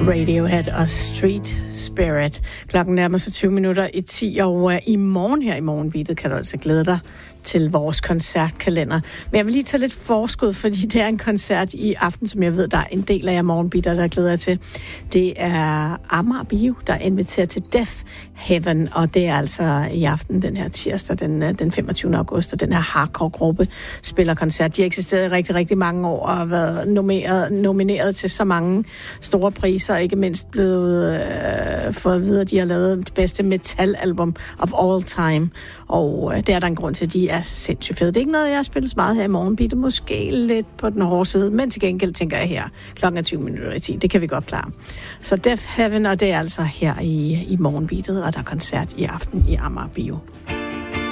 Radiohead og Street Spirit. Klokken nærmer sig 20 minutter i 10, og i morgen her i Morgenbeatet kan du altså glæde dig til vores koncertkalender. Men jeg vil lige tage lidt forskud, fordi det er en koncert i aften, som jeg ved, der er en del af jer Morgenbeater, der glæder til. Det er Amager Bio, der inviterer til Deaf Heaven, og det er altså i aften, den her tirsdag, den 25. august, og den her hardcore-gruppe spiller koncert. De har eksisteret i rigtig, rigtig mange år og har været nomineret til så mange store priser, og ikke mindst blevet fået at vide, at de har lavet det bedste metalalbum of all time, og det er der en grund til, at de er sindssygt fede. Det er ikke noget, jeg har spillet så meget her i Morgenbeatet, måske lidt på den hårde side, men til gengæld tænker jeg her, klokken er 20 minutter i 10, det kan vi godt klare. Så Deaf Heaven, og det er altså her i Morgenbeatet, og der er koncert i aften i Amager Bio.